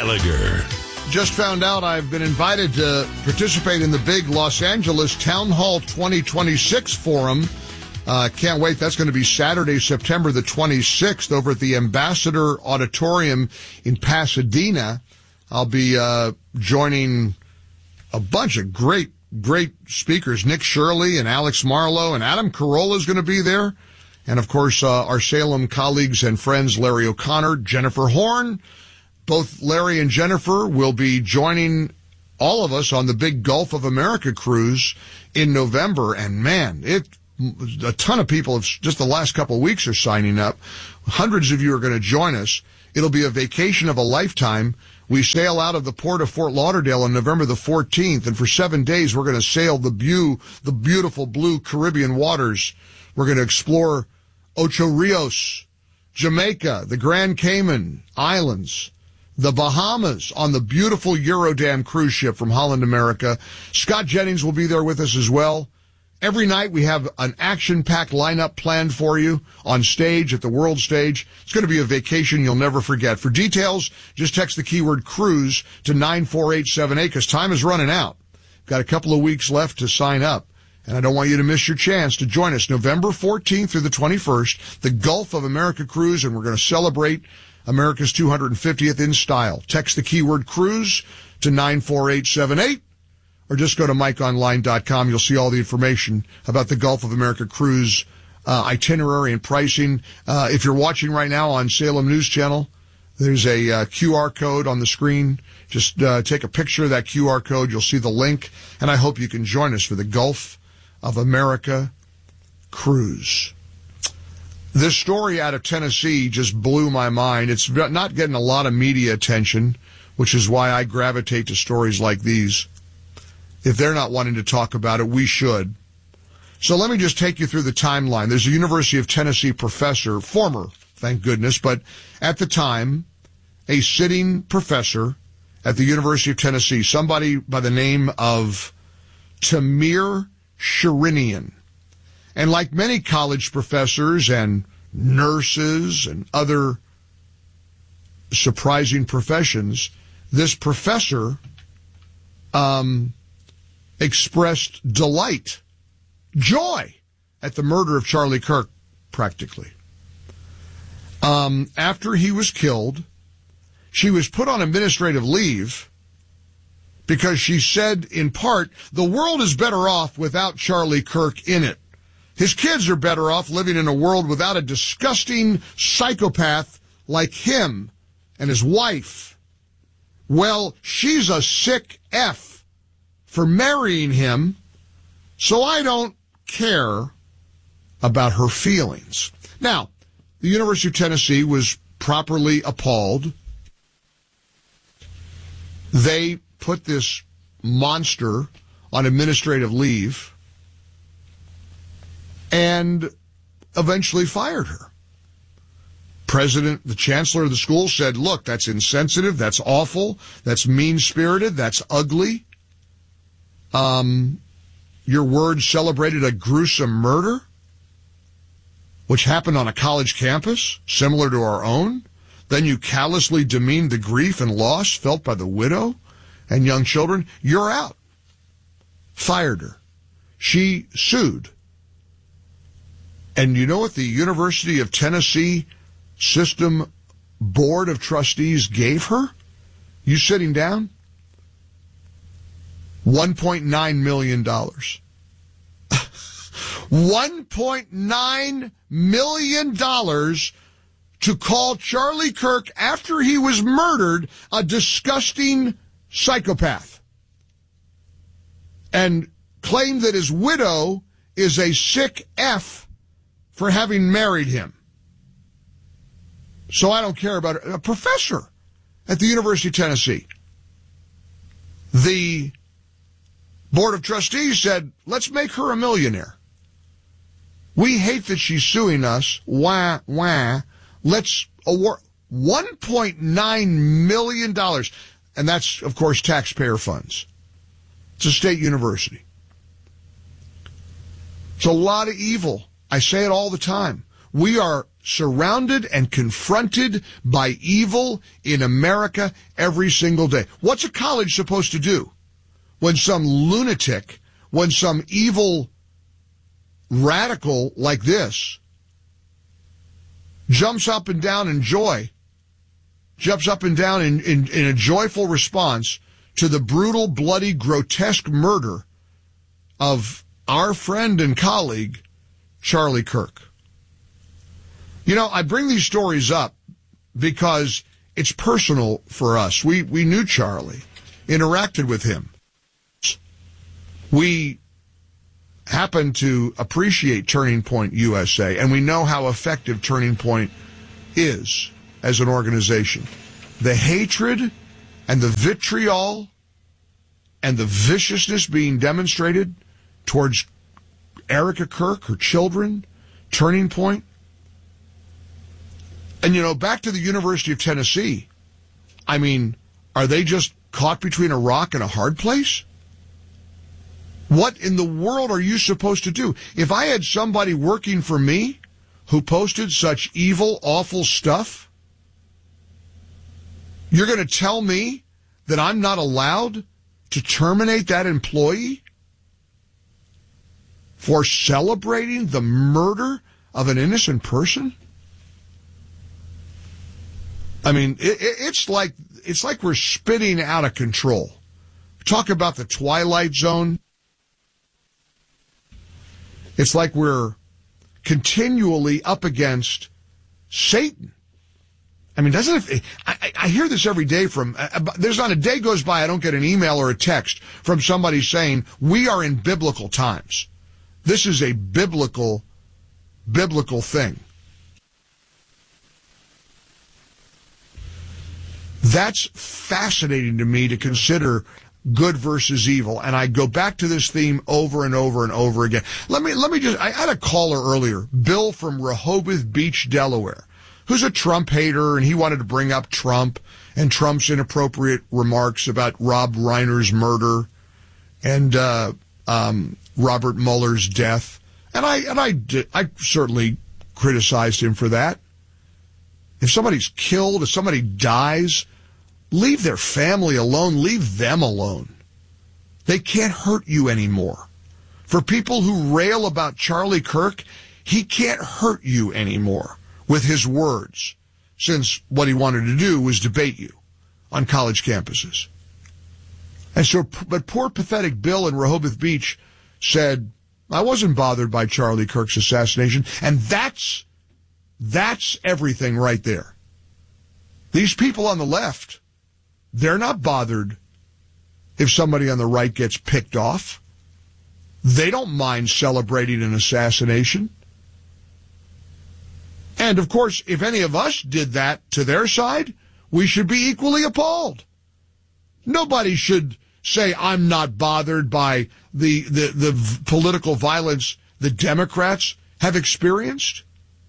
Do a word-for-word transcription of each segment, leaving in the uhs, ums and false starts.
Gallagher. Just found out I've been invited to participate in the big Los Angeles Town Hall twenty twenty-six forum. Uh, can't wait. That's going to be Saturday, September the twenty-sixth over at the Ambassador Auditorium in Pasadena. I'll be uh, joining a bunch of great, great speakers. Nick Shirley and Alex Marlowe and Adam Carolla is going to be there. And, of course, uh, our Salem colleagues and friends, Larry O'Connor, Jennifer Horn. Both Larry and Jennifer will be joining all of us on the big Gulf of America cruise in November. And, man, it a ton of people have, just the last couple of weeks are signing up. Hundreds of you are going to join us. It'll be a vacation of a lifetime. We sail out of the port of Fort Lauderdale on November the fourteenth, and for seven days we're going to sail the, bu- the beautiful blue Caribbean waters. We're going to explore Ocho Rios, Jamaica, the Grand Cayman Islands, the Bahamas on the beautiful Eurodam cruise ship from Holland America. Scott Jennings will be there with us as well. Every night we have an action-packed lineup planned for you on stage at the World Stage. It's going to be a vacation you'll never forget. For details, just text the keyword cruise to nine four eight seven eight because time is running out. Got a couple of weeks left to sign up, and I don't want you to miss your chance to join us November fourteenth through the twenty-first, the Gulf of America cruise, and we're going to celebrate America's two hundred fiftieth in style. Text the keyword cruise to nine four eight seven eight. Or just go to mike online dot com. You'll see all the information about the Gulf of America cruise uh, itinerary and pricing. Uh, if you're watching right now on Salem News Channel, there's a uh, Q R code on the screen. Just uh, take a picture of that Q R code. You'll see the link. And I hope you can join us for the Gulf of America cruise. This story out of Tennessee just blew my mind. It's not getting a lot of media attention, which is why I gravitate to stories like these. If they're not wanting to talk about it, we should. So let me just take you through the timeline. There's a University of Tennessee professor, former, thank goodness, but at the time, a sitting professor at the University of Tennessee, somebody by the name of Tamir Sherinian. And like many college professors and nurses and other surprising professions, this professor um, expressed delight, joy at the murder of Charlie Kirk, practically. Um, after he was killed, she was put on administrative leave because she said, in part, the world is better off without Charlie Kirk in it. His kids are better off living in a world without a disgusting psychopath like him and his wife. Well, she's a sick F for marrying him, so I don't care about her feelings. Now, the University of Tennessee was properly appalled. They put this monster on administrative leave and eventually fired her. President, the chancellor of the school said, look, that's insensitive, that's awful, that's mean-spirited, that's ugly. Um, your words celebrated a gruesome murder, which happened on a college campus, similar to our own. Then you callously demeaned the grief and loss felt by the widow and young children. You're out. Fired her. She sued. And you know what the University of Tennessee System Board of Trustees gave her? You sitting down? one point nine million dollars. one point nine million dollars to call Charlie Kirk, after he was murdered, a disgusting psychopath. And claim that his widow is a sick F for having married him. So I don't care about it. A professor at the University of Tennessee. The Board of Trustees said, let's make her a millionaire. We hate that she's suing us. Wah, wah. Let's award one point nine million dollars. And that's, of course, taxpayer funds. It's a state university. It's a lot of evil. I say it all the time. We are surrounded and confronted by evil in America every single day. What's a college supposed to do when some lunatic, when some evil radical like this jumps up and down in joy, jumps up and down in, in, in a joyful response to the brutal, bloody, grotesque murder of our friend and colleague, Charlie Kirk? You know, I bring these stories up because it's personal for us. We we knew Charlie, interacted with him. We happen to appreciate Turning Point U S A, and we know how effective Turning Point is as an organization. The hatred and the vitriol and the viciousness being demonstrated towards Erica Kirk, her children, Turning Point. And, you know, back to the University of Tennessee, I mean, are they just caught between a rock and a hard place? What in the world are you supposed to do? If I had somebody working for me who posted such evil, awful stuff, you're going to tell me that I'm not allowed to terminate that employee for celebrating the murder of an innocent person? I mean, it, it's like it's like we're spinning out of control. Talk about the Twilight Zone. It's like we're continually up against Satan. I mean, doesn't it? I, I hear this every day from. Uh, there's not a day goes by I don't get an email or a text from somebody saying we are in biblical times. This is a biblical, biblical thing. That's fascinating to me to consider good versus evil. And I go back to this theme over and over and over again. Let me, let me just, I had a caller earlier, Bill from Rehoboth Beach, Delaware, who's a Trump hater, and he wanted to bring up Trump and Trump's inappropriate remarks about Rob Reiner's murder and, uh, um, Robert Mueller's death. And I, and I did, I certainly criticized him for that. If somebody's killed, if somebody dies, leave their family alone. Leave them alone. They can't hurt you anymore. For people who rail about Charlie Kirk, he can't hurt you anymore with his words, since what he wanted to do was debate you on college campuses. And so, but poor pathetic Bill in Rehoboth Beach said, I wasn't bothered by Charlie Kirk's assassination, and that's That's everything right there. These people on the left, they're not bothered if somebody on the right gets picked off. They don't mind celebrating an assassination. And, of course, if any of us did that to their side, we should be equally appalled. Nobody should say, I'm not bothered by the, the, the political violence the Democrats have experienced.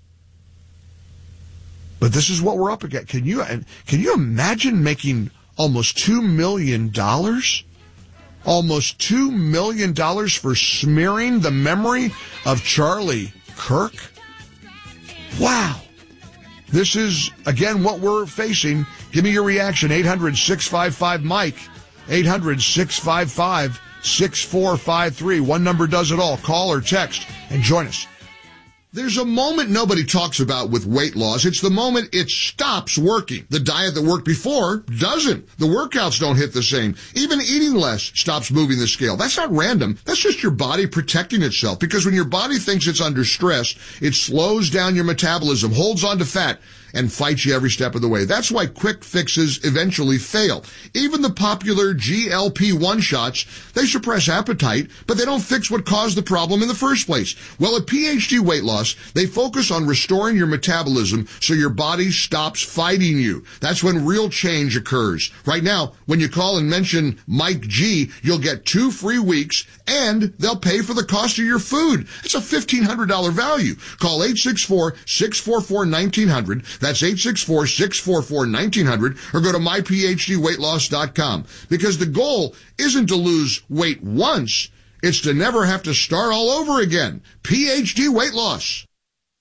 But this is what we're up against. Can you can you imagine making almost two million dollars? Almost two million dollars for smearing the memory of Charlie Kirk? Wow. This is, again, what we're facing. Give me your reaction. eight hundred, six five five, Mike. eight hundred, six five five, six four five three. One number does it all. Call or text and join us. There's a moment nobody talks about with weight loss. It's the moment it stops working. The diet that worked before doesn't. The workouts don't hit the same. Even eating less stops moving the scale. That's not random. That's just your body protecting itself. Because when your body thinks it's under stress, it slows down your metabolism, holds on to fat, and fights you every step of the way. That's why quick fixes eventually fail. Even the popular G L P one shots, they suppress appetite, but they don't fix what caused the problem in the first place. Well, at P H D Weight Loss, they focus on restoring your metabolism so your body stops fighting you. That's when real change occurs. Right now, when you call and mention Mike G, you'll get two free weeks, and they'll pay for the cost of your food. It's a fifteen hundred dollars value. Call eight six four, six four four, one nine zero zero. That's eight six four, six four four, one nine zero zero, or go to my p h d weight loss dot com. Because the goal isn't to lose weight once, it's to never have to start all over again. P H D Weight Loss.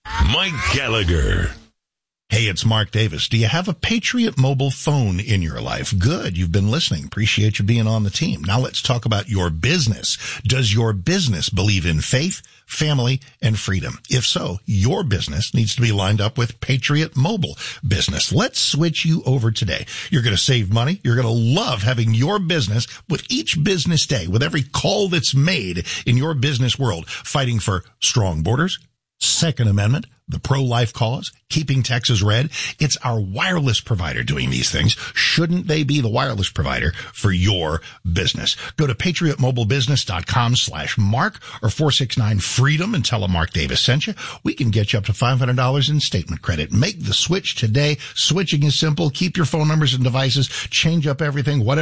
Mike Gallagher. Hey, it's Mark Davis. Do you have a Patriot Mobile phone in your life? Good. You've been listening. Appreciate you being on the team. Now let's talk about your business. Does your business believe in faith, family, and freedom? If so, your business needs to be lined up with Patriot Mobile Business. Let's switch you over today. You're going to save money. You're going to love having your business with each business day, with every call that's made in your business world, fighting for strong borders, Second Amendment, the pro-life cause, keeping Texas red. It's our wireless provider doing these things. Shouldn't they be the wireless provider for your business? Go to patriotmobilebusiness.com slash mark or four six nine freedom and tell them Mark Davis sent you. We can get you up to five hundred dollars in statement credit. Make the switch today. Switching is simple. Keep your phone numbers and devices. Change up everything, whatever.